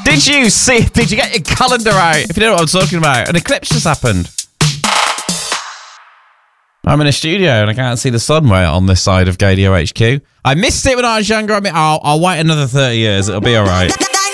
Did you get your calendar out? If you know what I'm talking about. An eclipse just happened. I'm in a studio and I can't see the sun on this side of Gadio HQ. I missed it when I was younger. I'll wait another 30 years. It'll be all right.